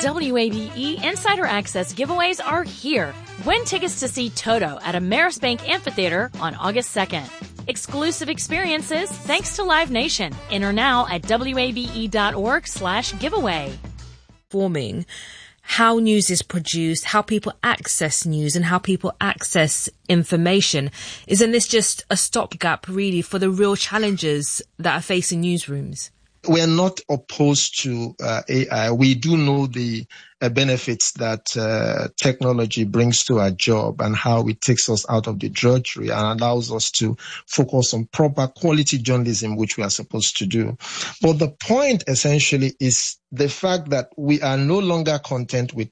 WABE Insider Access giveaways are here. Win tickets to see Toto at Amerisbank Amphitheater on August 2nd. Exclusive experiences thanks to Live Nation. Enter now at wabe.org/giveaway. Forming how news is produced, how people access news and how people access information. Isn't this just a stopgap really for the real challenges that are facing newsrooms? We're not opposed to AI. We do know the benefits that technology brings to our job and how it takes us out of the drudgery and allows us to focus on proper quality journalism, which we are supposed to do. But the point essentially is the fact that we are no longer content with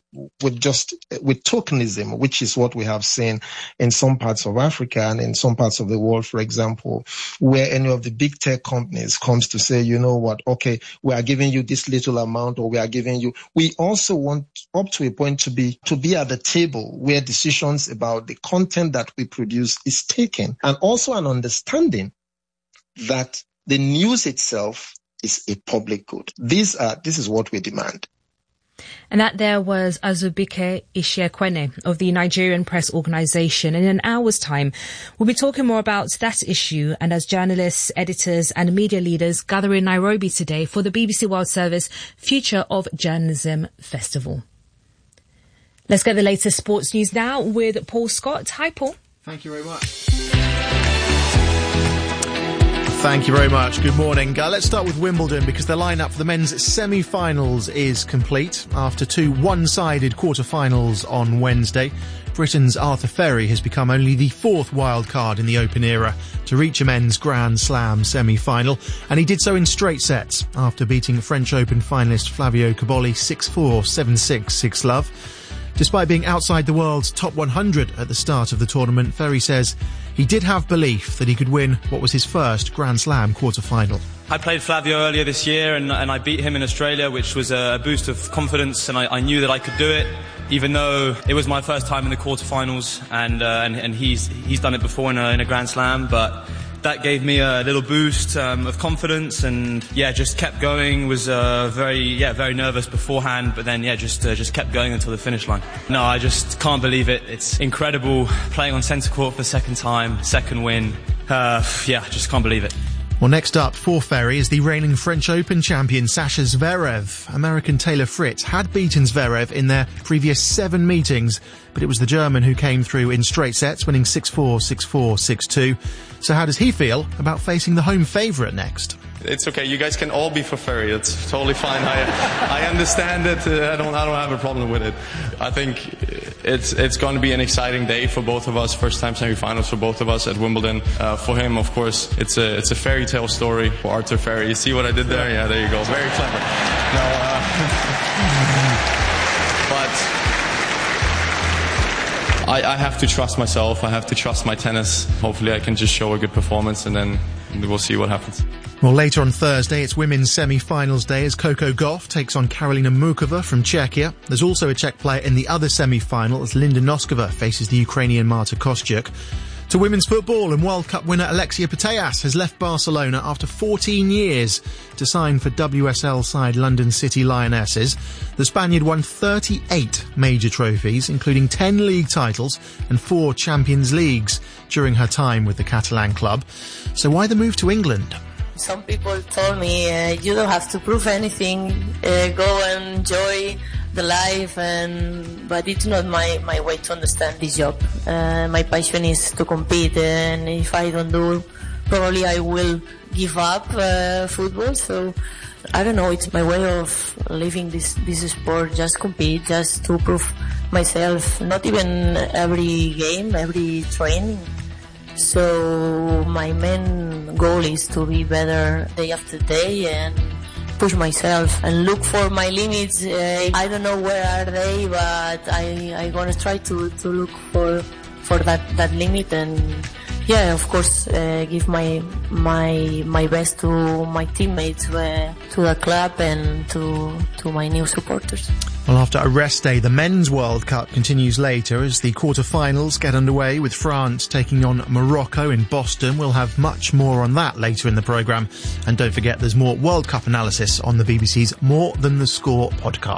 tokenism, which is what we have seen in some parts of Africa and in some parts of the world, for example, where any of the big tech companies comes to say, you know what, okay, we are giving you this little amount, or we are giving you, we also want up to a point to be at the table where decisions about the content that we produce is taken, and also an understanding that the news itself is a public good. This is what we demand. And that there was Azubike Ishiakwene of the Nigerian Press Organization. In an hour's time, we'll be talking more about that issue, and as journalists, editors and media leaders gather in Nairobi today for the BBC World Service Future of Journalism Festival. Let's get the latest sports news now with Paul Scott. Hi, Paul. Thank you very much. Thank you very much. Good morning. Let's start with Wimbledon, because the lineup for the men's semi-finals is complete after two one-sided quarter-finals on Wednesday. Britain's Arthur Ferry has become only the fourth wildcard in the Open era to reach a men's Grand Slam semi-final, and he did so in straight sets after beating French Open finalist Flavio Cobolli 6-4, 7-6, 6-love. Despite being outside the world's top 100 at the start of the tournament, Ferry says he did have belief that he could win what was his first Grand Slam quarter-final. I played Flavio earlier this year and I beat him in Australia, which was a boost of confidence, and I knew that I could do it, even though it was my first time in the quarter-finals, and he's done it before in a Grand Slam, but that gave me a little boost of confidence, and just kept going. Was very nervous beforehand, but then just kept going until the finish line. No, I just can't believe it. It's incredible playing on centre court for the second time, second win. Just can't believe it. Well, next up for Ferry is the reigning French Open champion Sasha Zverev. American Taylor Fritz had beaten Zverev in their previous 7 meetings, but it was the German who came through in straight sets, winning 6-4, 6-4, 6-2. So how does he feel about facing the home favourite next? It's okay. You guys can all be for Ferry. It's totally fine. I understand it. I don't have a problem with it. I think it's going to be an exciting day for both of us. First time semi-finals for both of us at Wimbledon. For him, of course, it's a fairy tale story for Arthur Ferry. You see what I did there? Yeah, there you go. Very clever. But I have to trust myself. I have to trust my tennis. Hopefully I can just show a good performance, and then we'll see what happens. Well, later on Thursday, it's women's semi-finals day as Coco Gauff takes on Karolina Mukova from Czechia. There's also a Czech player in the other semi-final as Linda Noskova faces the Ukrainian Marta Kostyuk. To women's football, and World Cup winner Alexia Putellas has left Barcelona after 14 years to sign for WSL side London City Lionesses. The Spaniard won 38 major trophies, including 10 league titles and 4 Champions Leagues during her time with the Catalan club. So why the move to England? Some people told me, you don't have to prove anything, go and enjoy the life, but it's not my way to understand this job. My passion is to compete, and if I don't do, probably I will give up football. So I don't know, it's my way of living this sport, just compete, just to prove myself, not even every game, every training. So my main goal is to be better day after day and push myself and look for my limits. I don't know where are they, but I'm gonna try to look for that limit, and of course give my best to my teammates, to the club and to my new supporters. Well, after a rest day, the Men's World Cup continues later as the quarter-finals get underway with France taking on Morocco in Boston. We'll have much more on that later in the programme. And don't forget, there's more World Cup analysis on the BBC's More Than The Score podcast.